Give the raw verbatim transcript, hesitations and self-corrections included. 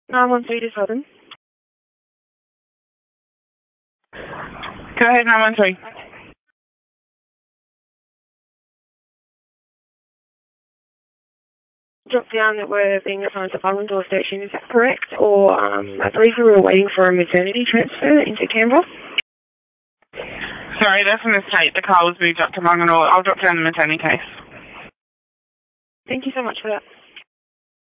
nine one three to Southern. Go ahead, nine one three. Drop down that we're being assigned to Ballindor Station, is that correct? Or um, I believe we were waiting for a maternity transfer into Canberra. Sorry, that's a mistake. The car was moved up to Bunganore. I'll drop down the maternity case. Thank you so much for that.